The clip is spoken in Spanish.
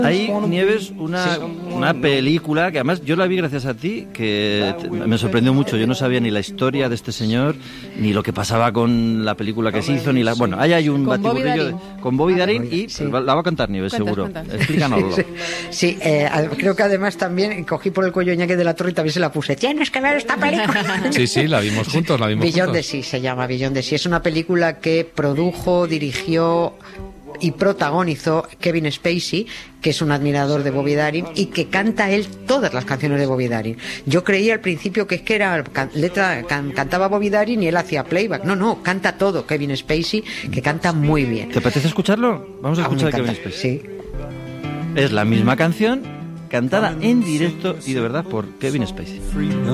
Hay, Nieves, una película que además yo la vi gracias a ti, que me sorprendió mucho. Yo no sabía ni la historia de este señor, ni lo que pasaba con la película que se hizo, ni la... Bueno, ahí hay un batiburrillo con Bobby Darin y sí. La va a contar Nieves, seguro. Explícanoslo. Sí, creo que además también cogí por el cuello Iñaki de la Torre y también se la puse. Tienes que ver esta película. Sí, la vimos juntos, Beyond the Sea se llama, Beyond the Sea. Es una película que produjo, dirigió y protagonizó Kevin Spacey, que es un admirador de Bobby Darin y que canta él todas las canciones de Bobby Darin. Yo creía al principio que es que era cantaba Bobby Darin y él hacía playback. No, canta todo Kevin Spacey, que canta muy bien. ¿Te apetece escucharlo? Vamos a escuchar a Kevin Spacey. Sí. Es la misma canción cantada en directo y de verdad por Kevin Spacey.